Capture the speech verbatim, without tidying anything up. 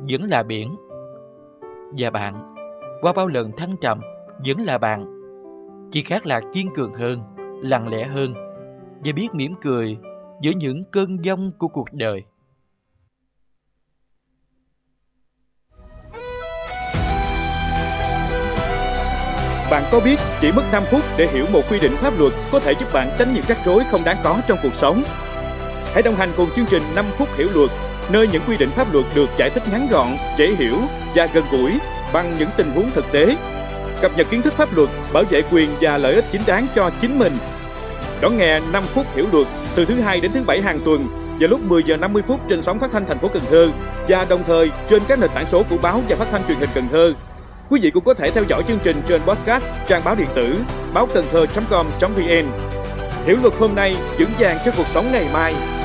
vẫn là biển. Và bạn, qua bao lần thăng trầm, vẫn là bạn. Chỉ khác là kiên cường hơn, lặng lẽ hơn và biết mỉm cười giữa những cơn giông của cuộc đời. Bạn có biết chỉ mất năm phút để hiểu một quy định pháp luật có thể giúp bạn tránh những rắc rối không đáng có trong cuộc sống? Hãy đồng hành cùng chương trình năm phút hiểu luật, nơi những quy định pháp luật được giải thích ngắn gọn, dễ hiểu và gần gũi bằng những tình huống thực tế. Cập nhật kiến thức pháp luật, bảo vệ quyền và lợi ích chính đáng cho chính mình. Đón nghe năm phút hiểu luật từ thứ hai đến thứ bảy hàng tuần vào lúc mười giờ năm mươi phút trên sóng phát thanh thành phố Cần Thơ và đồng thời trên các nền tảng số của báo và phát thanh truyền hình Cần Thơ. Quý vị cũng có thể theo dõi chương trình trên podcast, trang báo điện tử báo cần thơ chấm com chấm vn. Hiểu luật hôm nay, vững vàng cho cuộc sống ngày mai.